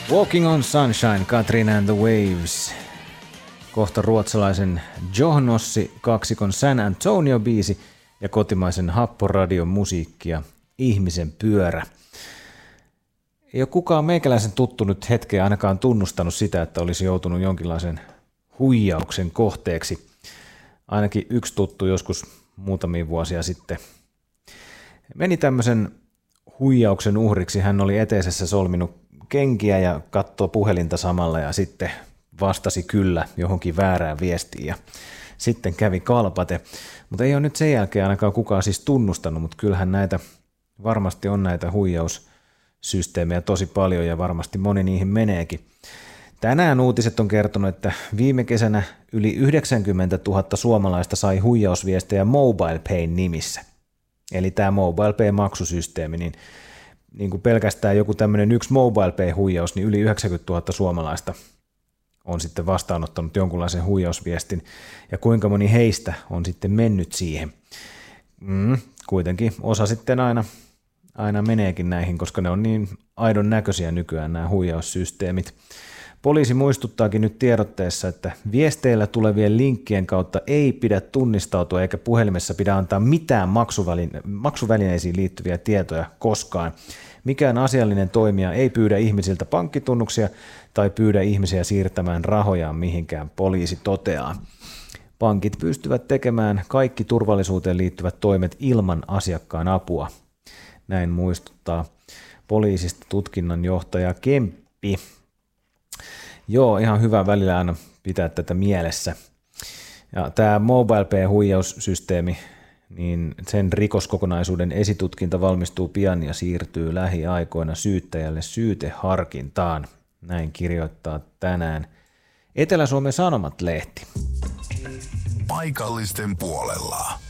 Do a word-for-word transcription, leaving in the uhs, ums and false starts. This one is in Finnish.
Walking on Sunshine, Katrina and the Waves. Kohta ruotsalaisen Johnossi kaksikon San Antonio-biisi ja kotimaisen Happoradion musiikkia Ihmisen pyörä. Ei ole kukaan meikäläisen tuttu nyt hetkeä ainakaan tunnustanut sitä, että olisi joutunut jonkinlaisen huijauksen kohteeksi. Ainakin yksi tuttu joskus muutamia vuosia sitten meni tämmöisen huijauksen uhriksi. Hän oli eteisessä solminut kenkiä ja katsoi puhelinta samalla ja sitten vastasi kyllä johonkin väärään viestiin ja sitten kävi kalpate. Mutta ei ole nyt sen jälkeen ainakaan kukaan siis tunnustanut, mutta kyllähän näitä varmasti on näitä huijaussysteemejä tosi paljon ja varmasti moni niihin meneekin. Tänään uutiset on kertonut, että viime kesänä yli yhdeksänkymmentätuhatta suomalaista sai huijausviestejä MobilePayn nimissä. Eli tämä MobilePay-maksusysteemi, niin, niin kuin pelkästään joku tämmöinen yksi MobilePay-huijaus, niin yli yhdeksänkymmentätuhatta suomalaista on sitten vastaanottanut jonkunlaisen huijausviestin, ja kuinka moni heistä on sitten mennyt siihen. Mm, kuitenkin osa sitten aina, aina meneekin näihin, koska ne on niin aidon näköisiä nykyään nämä huijaussysteemit. Poliisi muistuttaakin nyt tiedotteessa, että viesteillä tulevien linkkien kautta ei pidä tunnistautua eikä puhelimessa pidä antaa mitään maksuväline- maksuvälineisiin liittyviä tietoja koskaan. Mikään asiallinen toimija ei pyydä ihmisiltä pankkitunnuksia tai pyydä ihmisiä siirtämään rahojaan mihinkään, poliisi toteaa. Pankit pystyvät tekemään kaikki turvallisuuteen liittyvät toimet ilman asiakkaan apua. Näin muistuttaa poliisista tutkinnanjohtaja Kemppi. Joo, ihan hyvä välillä aina pitää tätä mielessä. Ja tämä MobilePay-huijaussysteemi, niin sen rikoskokonaisuuden esitutkinta valmistuu pian ja siirtyy lähiaikoina syyttäjälle syyteharkintaan. Näin kirjoittaa tänään Etelä-Suomen Sanomat-lehti. Paikallisten puolella.